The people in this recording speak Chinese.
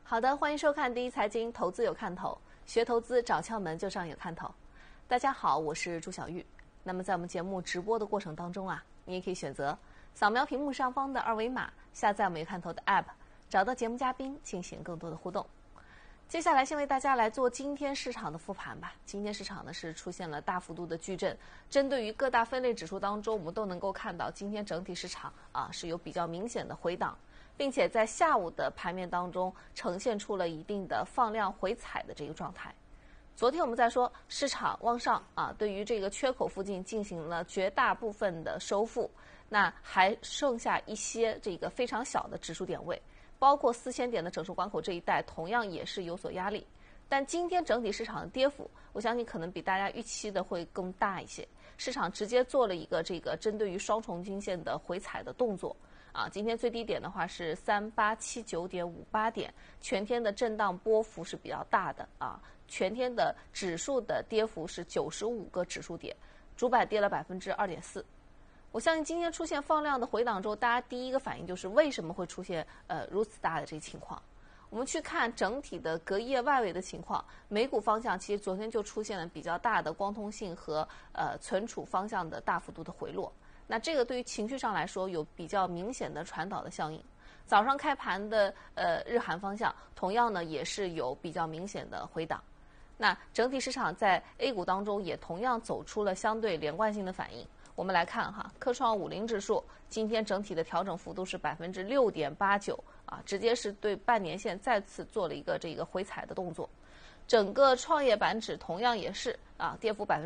好的，欢迎收看第一财经投资有看头，学投资找窍门就上有看头。大家好，我是朱小玉。那么在我们节目直播的过程当中啊，你也可以选择扫描屏幕上方的二维码，下载我们有看头的 App， 找到节目嘉宾进行更多的互动。接下来先为大家来做今天市场的复盘吧。今天市场呢是出现了大幅度的巨震，针对于各大分类指数当中，我们都能够看到今天整体市场是有比较明显的回档，并且在下午的盘面当中呈现出了一定的放量回踩的这个状态。昨天我们在说市场往上对于这个缺口附近进行了绝大部分的收复，那还剩下一些这个非常小的指数点位，包括4000点的整数关口这一带同样也是有所压力。但今天整体市场的跌幅，我相信可能比大家预期的会更大一些。市场直接做了一个这个针对于双重均线的回踩的动作今天最低点的话是3879.58点，全天的震荡波幅是比较大的全天的指数的跌幅是95个指数点，主板跌了2.4%。我相信今天出现放量的回档之后，大家第一个反应就是为什么会出现如此大的这个情况。我们去看整体的隔夜外围的情况，美股方向其实昨天就出现了比较大的光通信和存储方向的大幅度的回落。那这个对于情绪上来说有比较明显的传导的效应。早上开盘的日韩方向同样呢也是有比较明显的回档。那整体市场在 A 股当中也同样走出了相对连贯性的反应。我们来看科创50指数今天整体的调整幅度是6.89%直接是对半年线再次做了一个这个回踩的动作。整个创业板指同样也是跌幅